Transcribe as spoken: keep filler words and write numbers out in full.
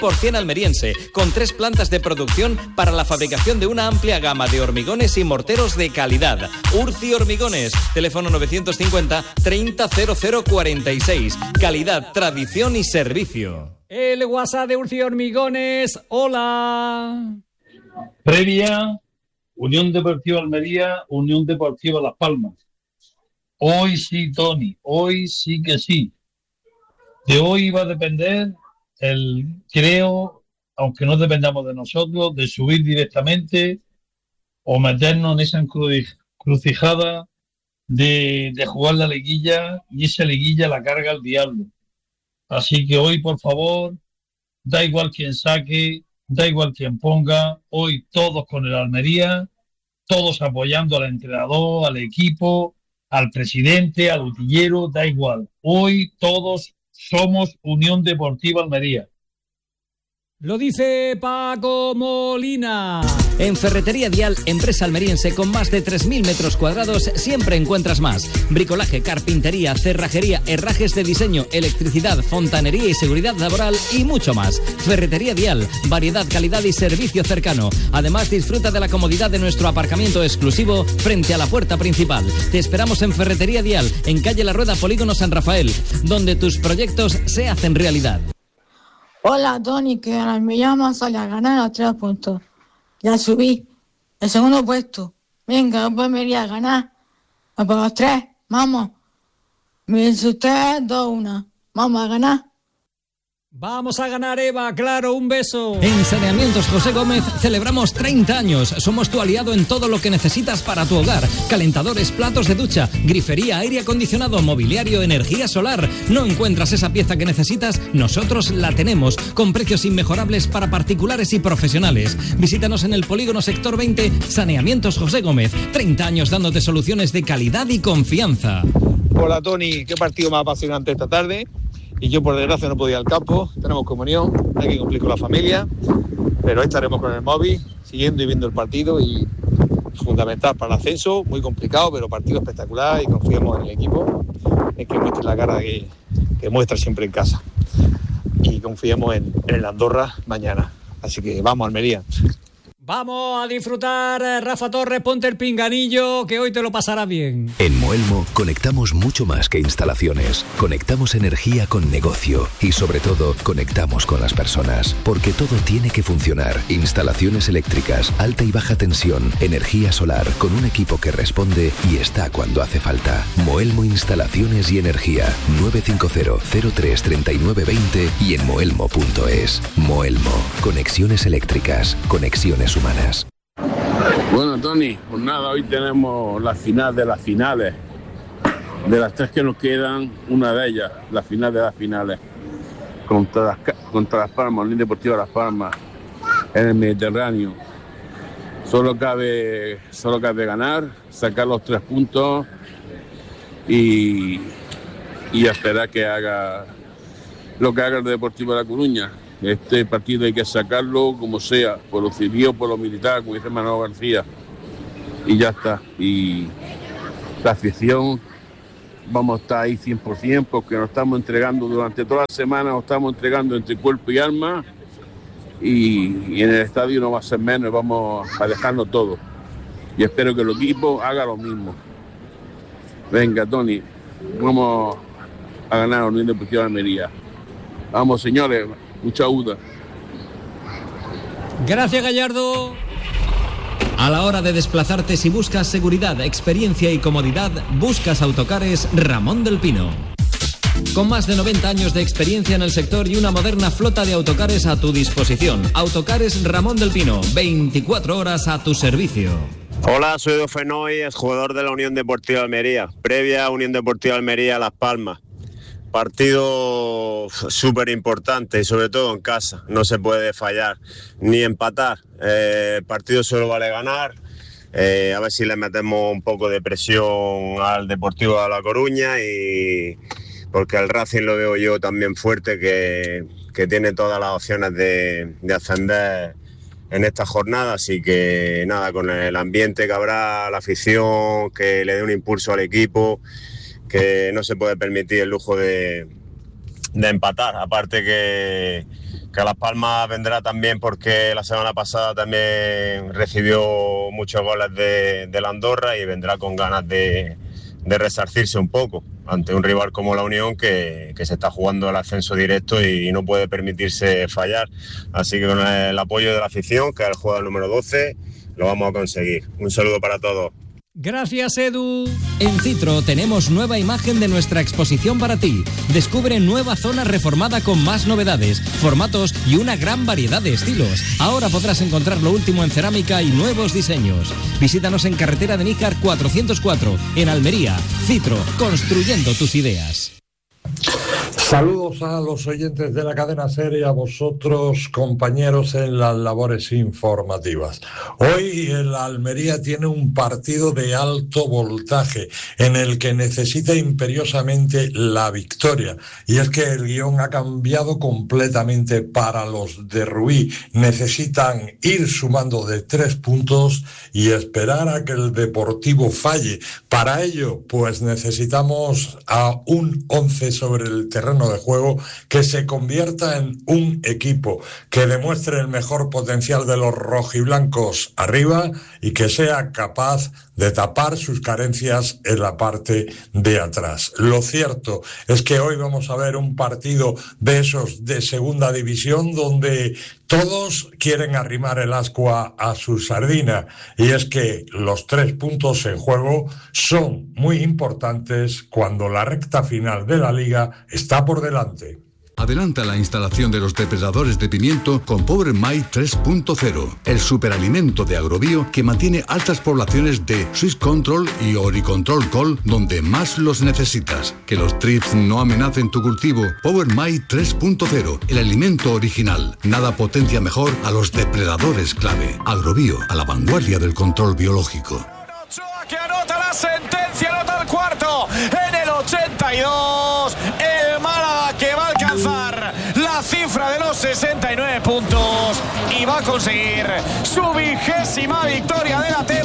por cien almeriense, con tres plantas de producción para la fabricación de una amplia gama de hormigones y morteros de calidad. Urci Hormigones, teléfono novecientos cincuenta treinta cero cero cuarenta y seis. Calidad, tradición y servicio. El WhatsApp de Urci Hormigones, hola. Previa, Unión Deportiva Almería, Unión Deportiva Las Palmas. Hoy sí, Tony, hoy sí que sí. De hoy va a depender el, creo, aunque no dependamos de nosotros, de subir directamente o meternos en esa encrucijada de, de jugar la liguilla, y esa liguilla la carga el diablo. Así que hoy, por favor, da igual quien saque, da igual quien ponga, hoy todos con el Almería, todos apoyando al entrenador, al equipo, al presidente, al utillero, da igual. Hoy todos somos Unión Deportiva Almería. Lo dice Paco Molina. En Ferretería Dial, empresa almeriense con más de tres mil metros cuadrados, siempre encuentras más. Bricolaje, carpintería, cerrajería, herrajes de diseño, electricidad, fontanería y seguridad laboral y mucho más. Ferretería Dial, variedad, calidad y servicio cercano. Además, disfruta de la comodidad de nuestro aparcamiento exclusivo frente a la puerta principal. Te esperamos en Ferretería Dial, en calle La Rueda, Polígono San Rafael, donde tus proyectos se hacen realidad. Hola, Tony, que ahora me llama, sale a ganar los tres puntos. Ya subí, el segundo puesto. Venga, después me iría a ganar. A por los tres, vamos. Me dice usted, dos, una. Vamos a ganar. Vamos a ganar, Eva, claro, un beso. En Saneamientos José Gómez celebramos treinta años. Somos tu aliado en todo lo que necesitas para tu hogar. Calentadores, platos de ducha, grifería, aire acondicionado, mobiliario, energía solar. ¿No encuentras esa pieza que necesitas? Nosotros la tenemos, con precios inmejorables para particulares y profesionales. Visítanos en el Polígono Sector veinte, Saneamientos José Gómez. treinta años dándote soluciones de calidad y confianza. Hola, Tony, qué partido más apasionante esta tarde. Y yo, por desgracia, no podía ir al campo. Tenemos comunión, hay que cumplir con la familia, pero estaremos con el móvil, siguiendo y viendo el partido, y fundamental para el ascenso, muy complicado, pero partido espectacular, y confiamos en el equipo, en que muestre la cara que, que muestra siempre en casa. Y confiamos en, en el Andorra mañana. Así que vamos, Almería. Vamos a disfrutar, Rafa Torres, ponte el pinganillo, que hoy te lo pasará bien. En Moelmo conectamos mucho más que instalaciones. Conectamos energía con negocio y, sobre todo, conectamos con las personas. Porque todo tiene que funcionar. Instalaciones eléctricas, alta y baja tensión, energía solar, con un equipo que responde y está cuando hace falta. Moelmo Instalaciones y Energía. nueve cinco cero, cero tres, tres nueve dos cero y en moelmo punto es. Moelmo. Conexiones eléctricas. Conexiones humanas. Bueno, Tony, pues nada, hoy tenemos la final de las finales. De las tres que nos quedan, una de ellas, la final de las finales. Contra las, contra las Palmas, Unión Deportiva Las Palmas, en el Mediterráneo. Solo cabe, solo cabe ganar, sacar los tres puntos y, y esperar que haga lo que haga el Deportivo de La Coruña. Este partido hay que sacarlo como sea, por lo civil o por lo militar, como dice Manolo García. Y ya está. Y la afición, vamos a estar ahí cien por ciento, porque nos estamos entregando durante toda la semana, nos estamos entregando entre cuerpo y alma. Y, y en el estadio no va a ser menos, vamos a dejarnos todo. Y espero que el equipo haga lo mismo. Venga, Tony, vamos a ganar a la Unión Deportiva de Almería. Vamos, señores. Mucha ayuda. Gracias, Gallardo. A la hora de desplazarte, si buscas seguridad, experiencia y comodidad, buscas Autocares Ramón del Pino. Con más de noventa años de experiencia en el sector y una moderna flota de autocares a tu disposición. Autocares Ramón del Pino, veinticuatro horas a tu servicio. Hola, soy Dofenoy, exjugador de la Unión Deportiva Almería. Previa Unión Deportiva Almería Las Palmas. Partido súper importante y sobre todo en casa, no se puede fallar ni empatar, eh, el partido solo vale ganar, eh, a ver si le metemos un poco de presión al Deportivo de La Coruña, y porque el Racing lo veo yo también fuerte, que, que tiene todas las opciones de, de ascender en esta jornada, así que nada, con el ambiente que habrá, la afición que le dé un impulso al equipo, que no se puede permitir el lujo de, de empatar, aparte que, que Las Palmas vendrá también porque la semana pasada también recibió muchos goles de, de la Andorra y vendrá con ganas de, de resarcirse un poco ante un rival como la Unión que, que se está jugando el ascenso directo y no puede permitirse fallar. Así que con el apoyo de la afición, que es el jugador número doce, lo vamos a conseguir. Un saludo para todos. Gracias, Edu. En Citro tenemos nueva imagen de nuestra exposición para ti. Descubre nueva zona reformada con más novedades, formatos y una gran variedad de estilos. Ahora podrás encontrar lo último en cerámica y nuevos diseños. Visítanos en Carretera de Níjar cuatrocientos cuatro, en Almería. Citro, construyendo tus ideas. Saludos a los oyentes de la cadena SER y a vosotros, compañeros, en las labores informativas. Hoy el Almería tiene un partido de alto voltaje en el que necesita imperiosamente la victoria. Y es que el guión ha cambiado completamente para los de Rubí. Necesitan ir sumando de tres puntos y esperar a que el Deportivo falle. Para ello, pues necesitamos a un once sobre el terreno de juego que se convierta en un equipo, que demuestre el mejor potencial de los rojiblancos arriba y que sea capaz de tapar sus carencias en la parte de atrás. Lo cierto es que hoy vamos a ver un partido de esos de segunda división donde todos quieren arrimar el ascua a su sardina, y es que los tres puntos en juego son muy importantes cuando la recta final de la liga está por delante. Adelanta la instalación de los depredadores de pimiento con Power My tres punto cero, el superalimento de Agrobio que mantiene altas poblaciones de Swiss Control y Oricontrol Col donde más los necesitas. Que los trips no amenacen tu cultivo. Power My tres punto cero, el alimento original. Nada potencia mejor a los depredadores clave. Agrobio, a la vanguardia del control biológico. Que anota la sentencia, anota el cuarto en el ochenta y dos. El Málaga que va a alcanzar la cifra de los sesenta y nueve puntos y va a conseguir su vigésima victoria de la T